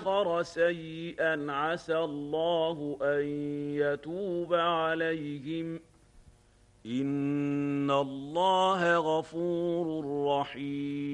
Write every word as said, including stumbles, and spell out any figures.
آخر سيئا عسى الله أن يتوب عليهم إن الله غفور رحيم.